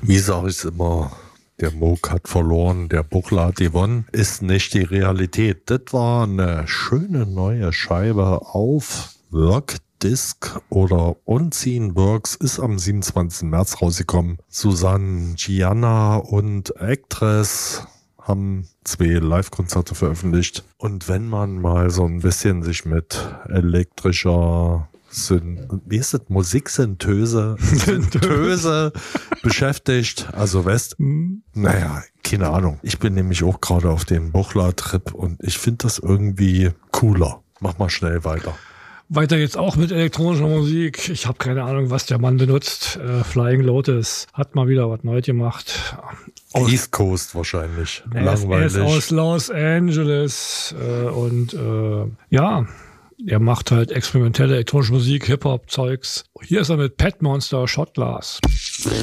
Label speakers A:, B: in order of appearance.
A: Wie sage ich es immer, der Moog hat verloren, der Buchler hat gewonnen, ist nicht die Realität. Das war eine schöne neue Scheibe auf Workdisc oder Unseen Works, ist am 27. März rausgekommen. Susanne, Gianna und Actress haben 2 Live-Konzerte veröffentlicht. Und wenn man mal so ein bisschen sich mit elektrischer wie ist das? Musiksynthese beschäftigt. Also naja, keine Ahnung. Ich bin nämlich auch gerade auf dem Buchler-Trip und ich finde das irgendwie cooler. Mach mal schnell weiter.
B: Weiter jetzt auch mit elektronischer Musik. Ich habe keine Ahnung, was der Mann benutzt. Flying Lotus hat mal wieder was Neues gemacht.
A: East Coast wahrscheinlich. Langweilig.
B: Er ist aus Los Angeles ja, er macht halt experimentelle elektronische Musik, Hip-Hop-Zeugs. Hier ist er mit Pet Monster Shot Glass.